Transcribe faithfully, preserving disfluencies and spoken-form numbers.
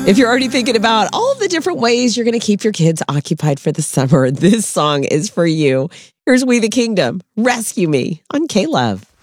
If you're already thinking about all the different ways you're going to keep your kids occupied for the summer, this song is for you. Here's We the Kingdom, Rescue Me on K-Love.